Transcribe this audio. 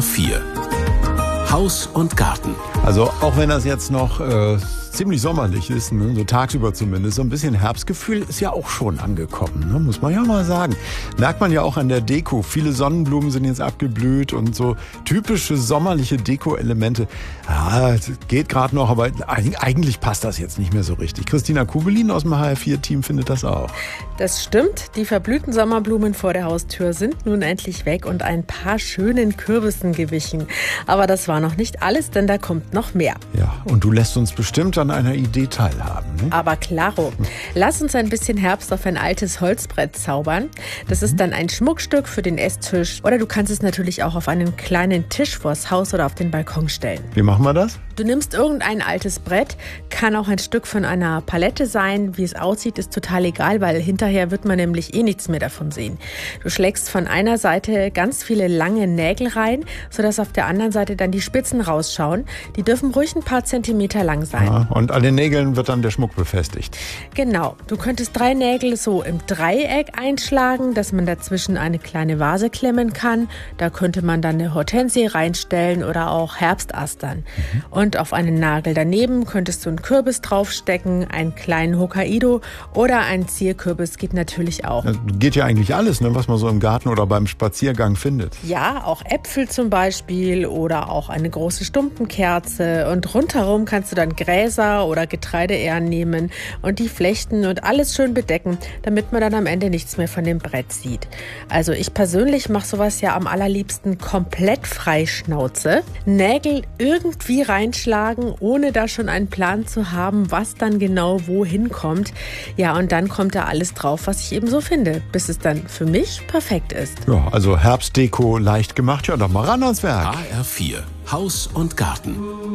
HR4 Haus und Garten. Also auch wenn das jetzt noch ziemlich sommerlich ist, ne, so tagsüber zumindest, so ein bisschen Herbstgefühl ist ja auch schon angekommen, ne, muss man ja mal sagen. Merkt man ja auch an der Deko. Viele Sonnenblumen sind jetzt abgeblüht und so typische sommerliche Deko-Elemente. Ja, geht gerade noch, aber eigentlich passt das jetzt nicht mehr so richtig. Christina Kubelin aus dem HR4-Team findet das auch. Das stimmt. Die verblühten Sommerblumen vor der Haustür sind nun endlich weg und ein paar schönen Kürbissen gewichen. Aber das war noch nicht alles, denn da kommt noch mehr. Ja, und du lässt uns bestimmt an einer Idee teilhaben. Ne? Aber klaro. Lass uns ein bisschen Herbst auf ein altes Holzbrett zaubern. Das ist dann ein Schmuckstück für den Esstisch. Oder du kannst es natürlich auch auf einen kleinen Tisch vors Haus oder auf den Balkon stellen. Wie machen wir das? Du nimmst irgendein altes Brett, kann auch ein Stück von einer Palette sein. Wie es aussieht, ist total egal, weil hinterher wird man nämlich nichts mehr davon sehen. Du schlägst von einer Seite ganz viele lange Nägel rein, sodass auf der anderen Seite dann die Spitzen rausschauen. Die dürfen ruhig ein paar Zentimeter lang sein. Ja, und an den Nägeln wird dann der Schmuck befestigt. Genau. Du könntest 3 Nägel so im Dreieck einschlagen, dass man dazwischen eine kleine Vase klemmen kann. Da könnte man dann eine Hortensie reinstellen oder auch Herbstastern. Und auf einen Nagel daneben könntest du einen Kürbis draufstecken, einen kleinen Hokkaido oder einen Zierkürbis geht natürlich auch. Das geht ja eigentlich alles, ne, was man so im Garten oder beim Spaziergang findet. Ja, auch Äpfel zum Beispiel oder auch eine große Stumpenkerze. Und rundherum kannst du dann Gräser oder Getreideähren nehmen und die flechten und alles schön bedecken, damit man dann am Ende nichts mehr von dem Brett sieht. Also ich persönlich mache sowas ja am allerliebsten komplett frei Schnauze. Nägel irgendwie reinschlagen, ohne da schon einen Plan zu haben, was dann genau wohin kommt. Ja, und dann kommt da alles drauf, was ich eben so finde, bis es dann für mich perfekt ist. Ja, also Herbstdeko leicht gemacht. Ja, doch mal ran ans Werk. HR4 Haus und Garten.